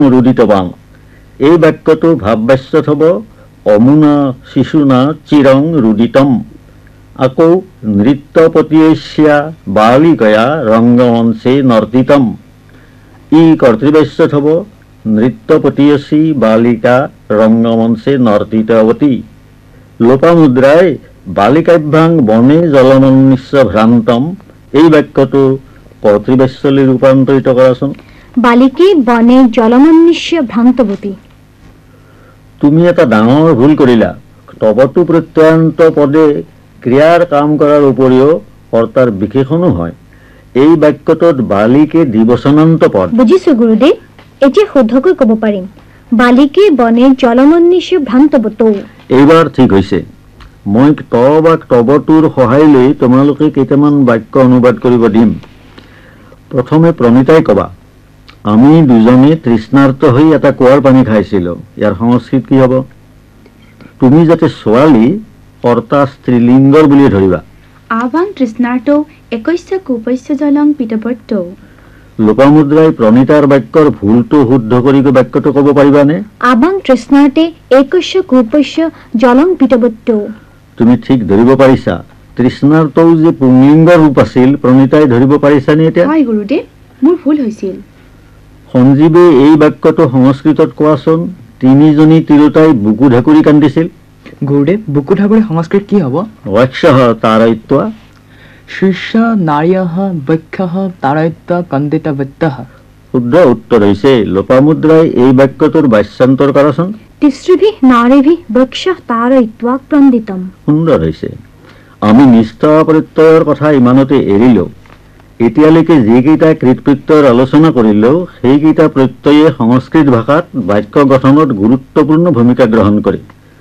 রুদিতবাং। এই বাক্যটো ভাববাচ্যত হব অমুনা শিশুনা চিরং রুদিতম। আকৌ নৃত্যপতিয়স্যা বালিকয়া রঙ্গমঞ্চে নর্তিতম। ই কর্তৃবাচ্যত হব নৃত্যপতিয়সী বালিকা রঙ্গমঞ্চে নর্তিতবতী। লোপামুদ্রায় বালিকাভ্যাং বনে জলমন্নিস্য ভ্রান্তম। এই বাক্যটো কর্তৃবাচ্যলৈ রূপান্তরিত কৰাচোন। বালিকে বনে জলমন্নিস্য ভ্ৰান্তৱতী। তুমি এটা ডাঙৰ ভুল কৰিলা। তবটো প্ৰত্যয়ান্ত পদে ক্ৰিয়াৰ কাম কৰাৰ উপৰিও কৰ্তাৰ বিশেষণো হয়। এই বাক্যটোত বালিকে দ্বিবচনান্ত পদ। বুজিছো গুৰুদেৱ, এতিয়া শুদ্ধকৈ ক'ব পাৰিম, বালিকে বনে জলমন্নিস্য ভ্ৰান্তৱতৌ। এইবাৰ ঠিক হৈছে। মই ত বা তবটোৰ সহায় লৈ তোমালোকে কেইটামান বাক্য অনুবাদ কৰিব দিম। প্ৰথমে প্ৰণীতাই কবা, আমি দুজনে তৃষ্ণাৰ্ত হৈ এটা কুঁৱাৰ পানী খাইছিলোঁ। ইয়াৰ সংস্কৃত কি হ'ব? তুমি যাতে ছোৱালী কৰ্তা স্ত্ৰীলিংগৰ বুলি ধৰিবা। আবাং তৃষ্ণাৰ্তৌ একস্য কূপস্য জলং পিতৱৰ্তৌ। লোপামুদ্ৰাই প্ৰণীতাৰ বাক্যৰ ভুলটো শুদ্ধ কৰি বাক্যটো ক'ব পাৰিবানে? আবাং তৃষ্ণাৰ্তে একস্য কূপস্য জলং পিতৱৰ্তৌ। তুমি ঠিক ধৰিব পাৰিছা। তৃষ্ণাৰ্তৌ যে পুংলিংগৰ ৰূপ আছিল, প্ৰণীতাই ধৰিব পাৰিছানে এতিয়া? হয় গুৰুদেৱ, মোৰ ভুল হৈছিল। সঞ্জীৱে এই বাক্যটো সংস্কৃতত কোৱাচোন। তিনিজনী তিৰোতাই বুকু ঢাকুৰি কান্দিছিল। গুৰুদেৱ, বুকু ঢাকুৰি সংস্কৃত কি হ'ব? বক্ষঃ তাৰয়িত্বা। শীৰ্ষ নাৰ্যঃ বক্ষঃ তাৰয়িত্বা কন্দিতৱত্যঃ। শুদ্ধ উত্তৰ হৈছে। লোপামুদ্ৰাই এই বাক্যটোৰ বাচ্যান্তৰ কৰাচোন। তিস্ত্ৰিভিঃ নাৰীভিঃ বক্ষঃ তাৰয়িত্বা ক্ৰন্দিতম। সুন্দৰ হৈছে। আমি নিষ্ঠ প্ৰত্যয়ৰ কথা ইমানতে এৰিলো। এতিয়ালৈকে যিকেইটা কৃত প্ৰত্যয়ৰ আলোচনা কৰিলো, সেইকেইটা প্ৰত্যয়ে সংস্কৃত ভাষাত বাক্য গঠনত গুৰুত্বপূৰ্ণ ভূমিকা গ্ৰহণ কৰে।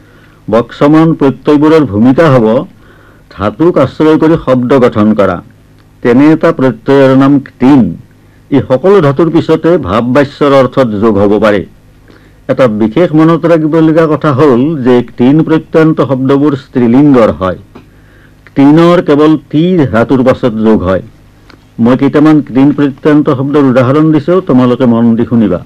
বক্সমান প্ৰত্যয়বোৰৰ ভূমিকা হ'ব ধাতুক আশ্ৰয় কৰি শব্দ গঠন কৰা। তেনে এটা প্ৰত্যয়ৰ নাম ক্তিন। ই সকলো ধাতুৰ পিছতে ভাৱবাচ্যৰ অৰ্থত যোগ হ'ব পাৰে। এটা বিশেষ মনত ৰাখিবলগীয়া কথা হ'ল যে ক্তিন প্ৰত্যয়ান্ত শব্দবোৰ স্ত্ৰীলিংগৰ হয়। ক্তিনৰ কেৱল তি ধাতুৰ পাছত যোগ হয়। মই কেইটামান ক্তিন প্ৰত্যয়ান্ত শব্দৰ উদাহৰণ দিছো, তোমালোকে মন দি শুনিবা।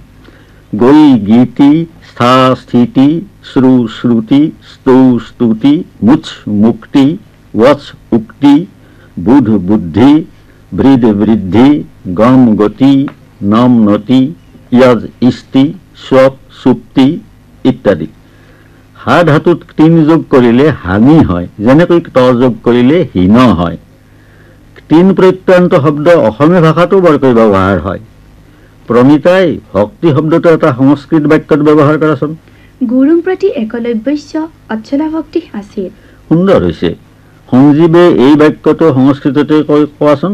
গৈ গীতি, স্থা স্থিতি, শ্ৰু শ্ৰুতি, স্তৌ স্তুতি, মুচ মুক্তি, ৱচ উক্তি, বুধ বুদ্ধি, বৃদ বৃদ্ধি, গম গতি, নম নতি, য়জ ইষ্টি, স্বপ সুপ্তি ইত্যাদি। হা ধাতুত ক্তিন যোগ কৰিলে হানি হয়, যেনেকৈ ত যোগ কৰিলে হীন হয়। ক্তিন প্ৰত্যয়ান্ত শব্দ অসমীয়া ভাষাতো বৰকৈ ব্যৱহাৰ হয়। প্ৰণীতাই ভক্তি শব্দটো এটা সংস্কৃত বাক্যত ব্যৱহাৰ কৰাচোন। গুৰুং প্ৰতি একলব্যস্য অচ্ছলা ভক্তি আছিল। সুন্দৰ হৈছে। সঞ্জীৱে এই বাক্যটো সংস্কৃততে কোৱাচোন।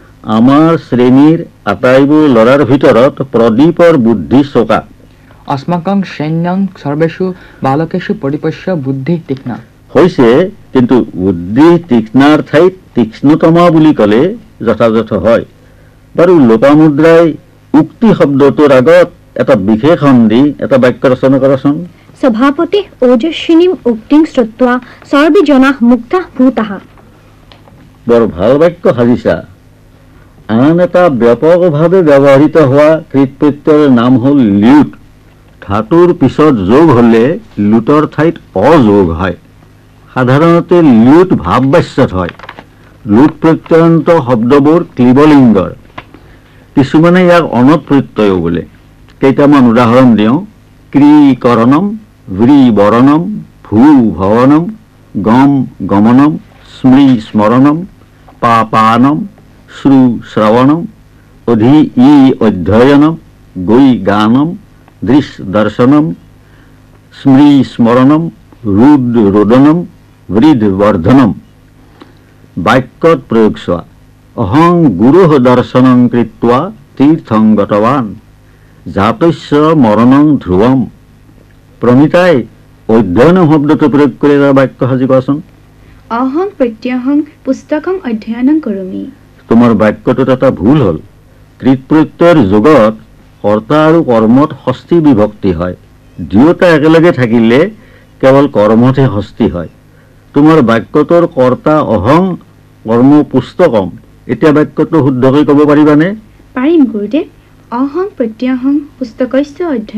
আমাৰ শ্ৰেণীৰ আটাইবোৰ ল'ৰাৰ ভিতৰত প্ৰদীপৰ বুদ্ধি চোকা। अस्माकं सैन्यं सर्वेषु बालकेषु परिपश्य बुद्धि তীক্ষ্ণা। হৈছে, কিন্তু বুদ্ধি তীক্ষ্ণাৰ ঠাইত তীক্ষ্ণতমা বুলি ক'লে যথাযথ হয়। বাৰু লোপামুদ্ৰাই উক্তি শব্দটোৰ আগত এটা বিশেষণ দি এটা বাক্য ৰচনা কৰাচোন। সভাপতিঃ ওজস্বিনীম উক্তিং শ্ৰুত্বা সৰ্বে জনাঃ মুগ্ধাঃ ভূতাঃ। বৰ ভাল বাক্য সাজিছা। আন এটা ব্যাপকভাৱে ব্যৱহৃত হোৱা কৃত প্ৰত্যয়ৰ নাম হ'ল ল্যুট। ধাতুৰ পিছত যোগ হ'লে লুটৰ ঠাইত অযোগ হয়। সাধাৰণতে ল্যুট ভাৱবাচ্যত হয়। লুট প্ৰত্যয়ান্ত শব্দবোৰ ক্লিবলিংগৰ। কিছুমানে ইয়াক অনত প্ৰত্যয়ো বোলে। কেইটামান উদাহৰণ দিওঁ। ক্ৰীকৰণম, ব্ৰীবৰণম, ভূ ভৱনম, গম গমনম, স্মৃ স্মৰণম, পাপানম, শ্ৰু শ্ৰৱণম, অধি ই অধ্যয়নম, গৈ গানম, দৃশ দৰ্শনম, স্মৃ স্মৰণম, ৰুদ ৰোদনম, বৃদ্ধ বৰ্ধনম। বাক্যত প্ৰয়োগ চোৱা। অহং গুৰুঃ দৰ্শনং কৃত্বা তীৰ্থং গতৱান, জাতস্য মৰণং ধ্ৰুৱম। প্ৰণীতাই অধ্যয়ন শব্দটো প্ৰয়োগ কৰি এটা বাক্য সাজি কোৱাচোন। অহং প্ৰত্যহং পুস্তকং অধ্যয়নং কৰোমি। তোমাৰ বাক্যটোত এটা ভুল হ'ল। কৃত প্ৰত্যয়ৰ যুগত কৰ্তা আৰু কৰ্মত ষষ্ঠী বিভক্তি হয়। দুয়োটা একেলগে থাকিলে কেৱল কৰ্মতহে ষষ্ঠী হয়। তোমাৰ বাক্যটোৰ কৰ্তা অহং, কৰ্ম পুস্তকম। এতিয়া বাক্যটো শুদ্ধকৈ ক'ব পাৰিবানে? পাৰিম গুৰুদেৱ। অহং প্ৰত্যহং পুস্তকস্য অধ্যয়ন